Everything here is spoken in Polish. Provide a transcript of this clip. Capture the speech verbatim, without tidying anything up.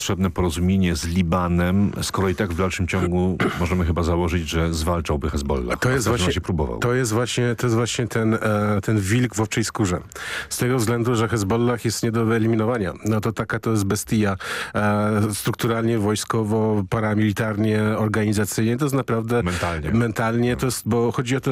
potrzebne porozumienie z Libanem, skoro i tak w dalszym ciągu możemy chyba założyć, że zwalczałby Hezbollah. To jest, właśnie, się próbował. to jest właśnie, to jest właśnie ten, e, ten wilk w owczej skórze. Z tego względu, że Hezbollah jest nie do wyeliminowania. No to taka to jest bestia e, strukturalnie, wojskowo, paramilitarnie, organizacyjnie. To jest naprawdę Mentalnie. mentalnie to jest, bo chodzi o to,